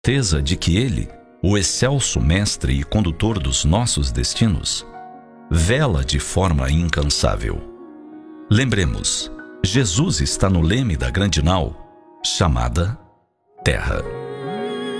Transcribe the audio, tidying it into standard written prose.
certeza de que Ele, o excelso mestre e condutor dos nossos destinos, vela de forma incansável. Lembremos, Jesus está no leme da grande nau, chamada Terra.